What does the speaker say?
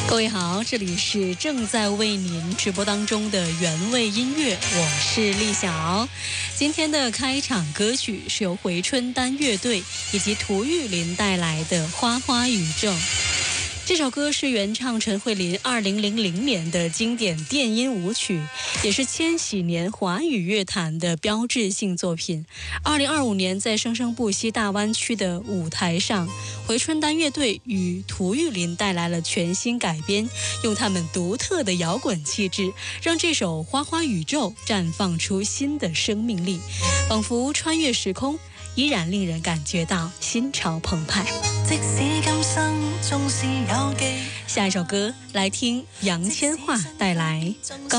各位好，这里是正在为您直播当中的原味音乐，我是丽晓。今天的开场歌曲是由回春丹乐队以及涂玉林带来的《花花宇宙》。这首歌是原唱陈慧琳2000年的经典电音舞曲，也是千禧年华语乐坛的标志性作品。2025年在生生不息大湾区的舞台上，回春丹乐队与涂玉林带来了全新改编，用他们独特的摇滚气质，让这首《花花宇宙》绽放出新的生命力，仿佛穿越时空，依然令人感觉到心潮澎湃。 即使今生縱是有記， 下一首歌来听杨千嬅带来《高